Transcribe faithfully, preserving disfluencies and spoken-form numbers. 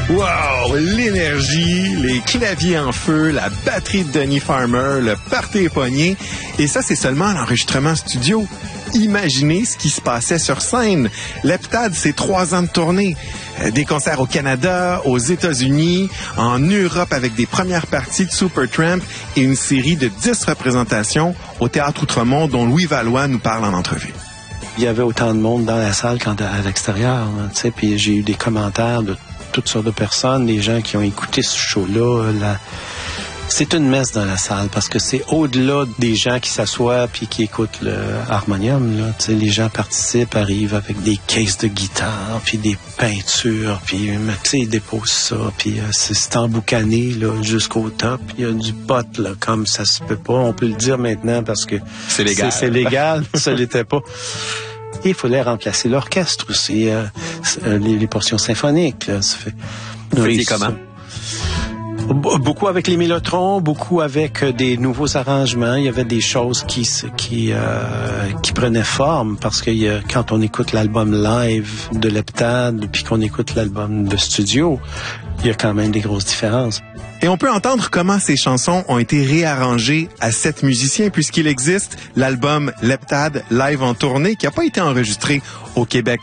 Wow! L'énergie, les claviers en feu, la batterie de Donny Farmer, le party est pogné. Et ça, c'est seulement l'enregistrement studio. Imaginez ce qui se passait sur scène. Leptade, c'est trois ans de tournée. Des concerts au Canada, aux États-Unis, en Europe avec des premières parties de Supertramp et une série de dix représentations au Théâtre Outremont dont Louis Valois nous parle en entrevue. Il y avait autant de monde dans la salle qu'à l'extérieur, tu sais, puis j'ai eu des commentaires de toutes sortes de personnes, des gens qui ont écouté ce show-là. Là. C'est une messe dans la salle parce que c'est au-delà des gens qui s'assoient puis qui écoutent le harmonium. Là. Tu sais, les gens participent, arrivent avec des caisses de guitare puis des peintures, puis tu sais, ils déposent ça, puis euh, c'est, c'est emboucané là, jusqu'au top. Il y a du pot, là, comme ça se peut pas. On peut le dire maintenant parce que c'est légal. C'est, c'est légal, ça l'était pas. Et il fallait remplacer l'orchestre aussi, euh, les, les portions symphoniques. Là, ça fait... Vous faisiez comment? Beaucoup avec les mélotrons, beaucoup avec des nouveaux arrangements. Il y avait des choses qui qui euh, qui prenaient forme parce que y a, quand on écoute l'album live de Leptade puis qu'on écoute l'album de studio, il y a quand même des grosses différences. Et on peut entendre comment ces chansons ont été réarrangées à sept musiciens puisqu'il existe l'album Leptade live en tournée qui n'a pas été enregistré au Québec